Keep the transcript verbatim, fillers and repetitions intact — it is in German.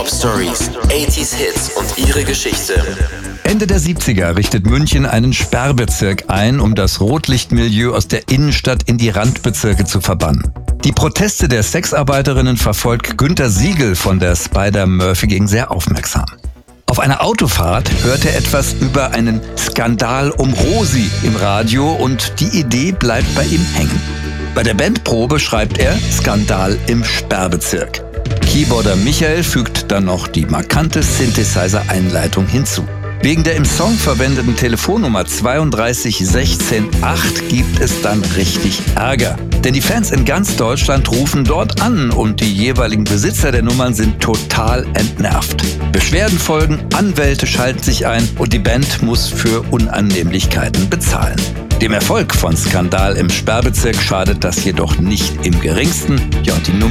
Hip-Hop-Stories, achtziger Hits und ihre Geschichte. Ende der siebziger richtet München einen Sperrbezirk ein, um das Rotlichtmilieu aus der Innenstadt in die Randbezirke zu verbannen. Die Proteste der Sexarbeiterinnen verfolgt Günter Siegel von der Spider-Murphy Gang sehr aufmerksam. Auf einer Autofahrt hört er etwas über einen Skandal um Rosi im Radio und die Idee bleibt bei ihm hängen. Bei der Bandprobe schreibt er Skandal im Sperrbezirk. Keyboarder Michael fügt dann noch die markante Synthesizer-Einleitung hinzu. Wegen der im Song verwendeten Telefonnummer zweiunddreißig sechzehn acht gibt es dann richtig Ärger. Denn die Fans in ganz Deutschland rufen dort an und die jeweiligen Besitzer der Nummern sind total entnervt. Beschwerden folgen, Anwälte schalten sich ein und die Band muss für Unannehmlichkeiten bezahlen. Dem Erfolg von Skandal im Sperrbezirk schadet das jedoch nicht im geringsten. Ja, und die Nummer